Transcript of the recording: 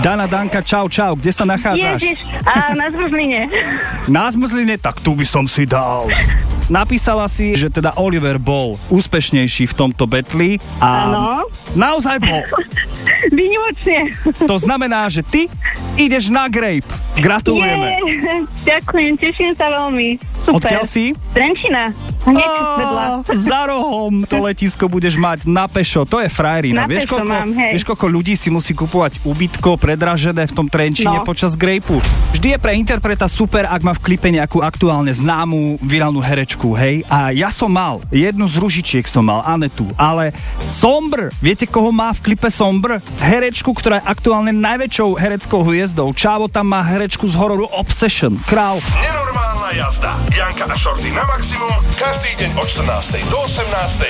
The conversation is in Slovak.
Dana, Danka, čau, kde sa nachádzaš? Ježiš, a na Zmrzline. Na Zmrzline? Tak tu by som si dal. Napísala si, že teda Oliver bol úspešnejší v tomto betli a naozaj bol. Výnimočne. To znamená, že ty ideš na Grape. Gratulujeme. Ďakujem, teším sa veľmi. Super. Odkiaľ si? Trenčina. Za rohom to letisko budeš mať na pešo. To je frajerina. Vieš, koľko ľudí si musí kupovať ubytko predražené v tom Trenčine počas Grapeu? Vždy je pre interpreta super, ak má v klipe nejakú aktuálne známu virálnu herečku, hej? A ja som mal, jednu z Ružičiek som mal, Anetu, ale Sombr, viete, koho má v klipe Sombr? Herečku, ktorá je aktuálne najväčšou hereckou hviezdou. Čávo tam má herečku z hororu Obsession. Král. Nenormálna jazda. Janka a Shorty na maximum každý deň od 14. do 18.